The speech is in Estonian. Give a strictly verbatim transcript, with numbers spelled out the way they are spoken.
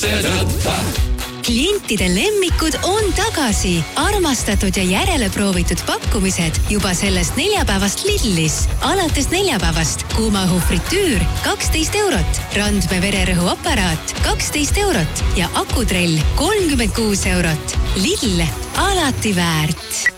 klientide lemmikud on tagasi. Armastatud ja järele proovitud pakkumised juba sellest neljapäevast Lidlis. Alates neljapäevast kuumaõhu fritüür kaksteist eurot, Randme vererõhuaparaat kaksteist eurot ja akutrell kolmkümmend kuus eurot. Lidl, alati väärt.